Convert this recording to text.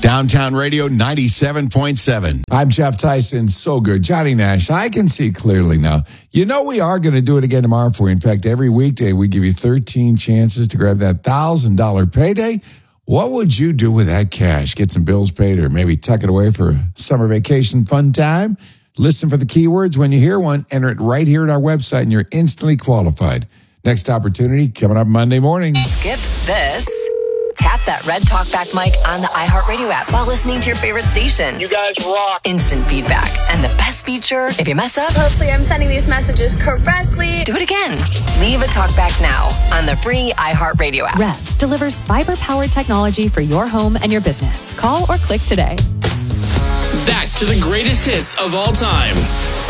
Downtown Radio 97.7. I'm Jeff Tyson. So good. Johnny Nash, I can see clearly now. You know we are going to do it again tomorrow for you. In fact, every weekday we give you 13 chances to grab that $1,000 payday. What would you do with that cash? Get some bills paid or maybe tuck it away for a summer vacation fun time? Listen for the keywords. When you hear one, enter it right here at our website and you're instantly qualified. Next opportunity coming up Monday morning. Skip this. Tap that red talkback mic on the iHeartRadio app while listening to your favorite station. You guys rock. Instant feedback. And the best feature, if you mess up, hopefully I'm sending these messages correctly. Do it again. Leave a talkback now on the free iHeartRadio app. Rev delivers fiber-powered technology for your home and your business. Call or click today. Back to the greatest hits of all time.